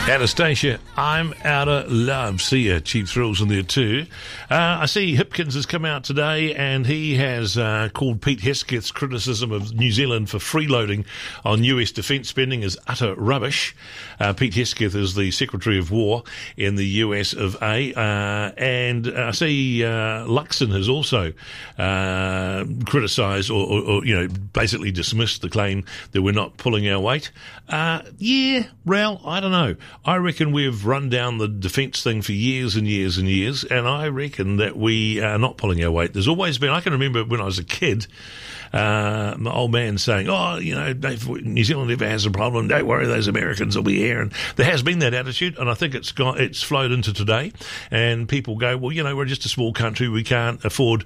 Anastasia, I'm out of love. See ya, Cheap Thrills in there too. I see Hipkins has come out today and he has called Pete Hesketh's criticism of New Zealand for freeloading on US defence spending as utter rubbish. Pete Hesketh is the Secretary of War in the US of A. And I see Luxon has also criticised or basically dismissed the claim that we're not pulling our weight. Well, I don't know. I reckon we've run down the defence thing for years and years and years, and I reckon that we are not pulling our weight. There's always been, I can remember when I was a kid, my old man saying, New Zealand never has a problem, don't worry, those Americans will be here. And there has been that attitude, and I think it's flowed into today, and people go, well, we're just a small country, we can't afford,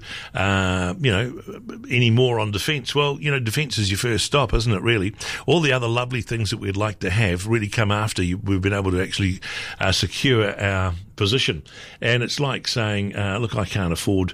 any more on defence. Well, defence is your first stop, isn't it, really? All the other lovely things that we'd like to have really come after we've been able to actually secure our position. And it's like saying, look, I can't afford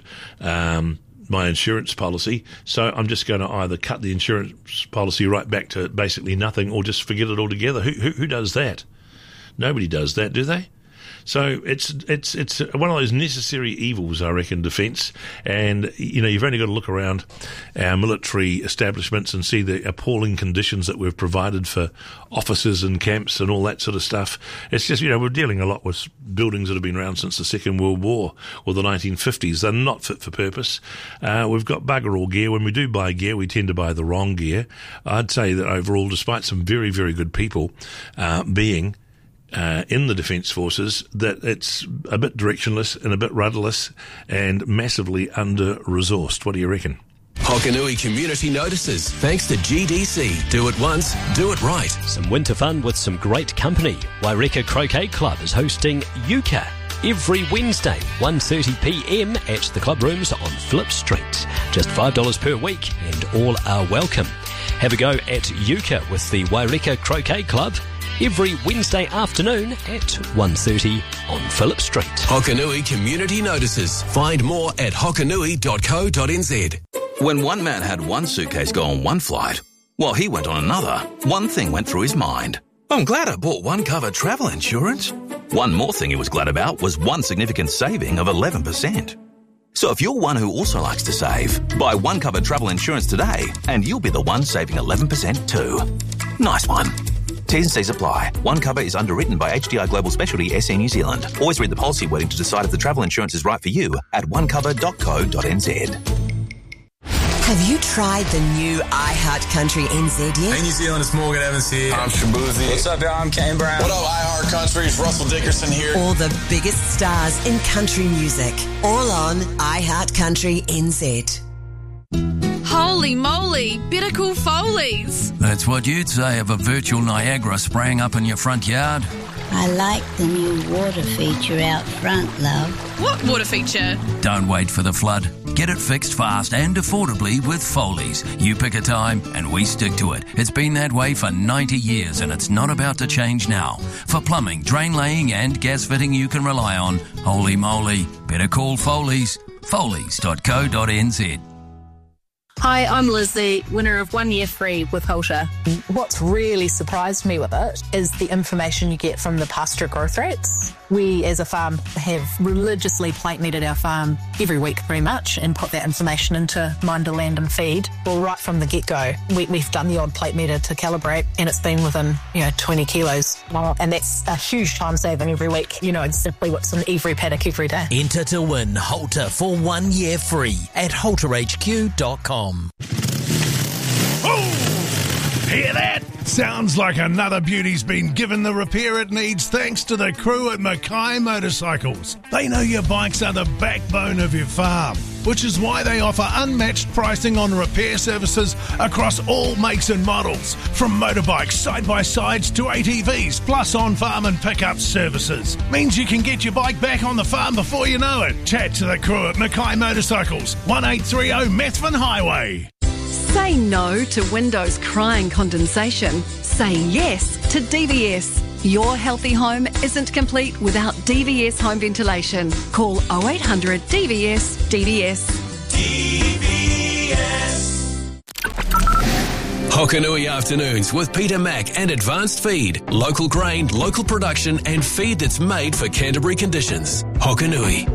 my insurance policy, so I'm just going to either cut the insurance policy right back to basically nothing or just forget it altogether. Who does that? Nobody does that, do they? So it's one of those necessary evils, I reckon, defence. And, you've only got to look around our military establishments and see the appalling conditions that we've provided for officers and camps and all that sort of stuff. It's just, we're dealing a lot with buildings that have been around since the Second World War or the 1950s. They're not fit for purpose. We've got bugger all gear. When we do buy gear, we tend to buy the wrong gear. I'd say that overall, despite some very, very good people being in the Defence Forces, that it's a bit directionless and a bit rudderless and massively under-resourced. What do you reckon? Hokanui Community Notices. Thanks to GDC. Do it once, do it right. Some winter fun with some great company. Waireka Croquet Club is hosting Yuka every Wednesday, 1:30pm at the club rooms on Phillip Street. Just $5 per week and all are welcome. Have a go at Yuka with the Waireka Croquet Club every Wednesday afternoon at 1:30 on Phillip Street. Hokanui Community Notices. Find more at hokanui.co.nz. When one man had one suitcase go on one flight, while he went on another, one thing went through his mind. I'm glad I bought One Cover travel insurance. One more thing he was glad about was one significant saving of 11%. So if you're one who also likes to save, buy One Cover travel insurance today and you'll be the one saving 11% too. Nice one. T's and C's apply. One Cover is underwritten by HDI Global Specialty SE New Zealand. Always read the policy wording to decide if the travel insurance is right for you at onecover.co.nz. Have you tried the new iHeart Country NZ yet? Hey New Zealand, it's Morgan Evans here. I'm Shabuzi. What's up, y'all? I'm Kane Brown. What up, iHeart Country? It's Russell Dickerson here. All the biggest stars in country music. All on iHeart Country NZ. Holy moly, better call Foley's. That's what you'd say of a virtual Niagara spraying up in your front yard. I like the new water feature out front, love. What water feature? Don't wait for the flood. Get it fixed fast and affordably with Foley's. You pick a time and we stick to it. It's been that way for 90 years and it's not about to change now. For plumbing, drain laying and gas fitting you can rely on, holy moly, better call Foley's. Foley's.co.nz. Hi, I'm Lizzie, winner of 1 year free with Halter. What's really surprised me with it is the information you get from the pasture growth rates. We, as a farm, have religiously plate netted our farm every week pretty much and put that information into Minder Land and Feed. Well, right from the get-go, we've done the odd plate meter to calibrate and it's been within, 20 kilos. And that's a huge time saving every week. You know exactly what's in every paddock every day. Enter to win Halter for 1 year free at halterhq.com. Oh, hear that? Sounds like another beauty's been given the repair it needs thanks to the crew at Mackay Motorcycles. They know your bikes are the backbone of your farm, which is why they offer unmatched pricing on repair services across all makes and models, from motorbikes, side-by-sides to ATVs, plus on-farm and pickup services. Means you can get your bike back on the farm before you know it. Chat to the crew at Mackay Motorcycles, 1830 Methven Highway. Say no to windows crying condensation. Say yes to DVS. Your healthy home isn't complete without DVS home ventilation. Call 0800 DVS DVS. DVS. Hokanui Afternoons with Peter Mack and Advanced Feed. Local grain, local production and feed that's made for Canterbury conditions. Hokanui.